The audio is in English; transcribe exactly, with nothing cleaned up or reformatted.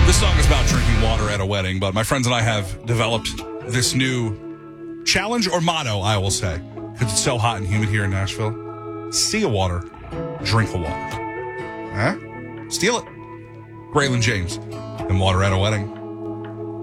This song is about drinking water at a wedding, but my friends and I have developed this new challenge or motto, I will say, because it's so hot and humid here in Nashville. See a water, drink a water. Huh? Steal it. Braylon James and Water at a Wedding.